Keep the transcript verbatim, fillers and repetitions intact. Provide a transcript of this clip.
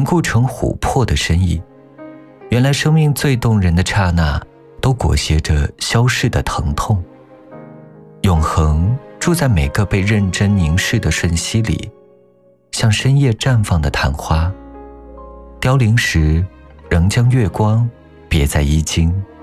固成琥珀的深意。原来生命最动人的刹那，都裹挟着消逝的疼痛。永恒住在每个被认真凝视的瞬息里，像深夜绽放的昙花，凋零时仍将月光别在衣襟。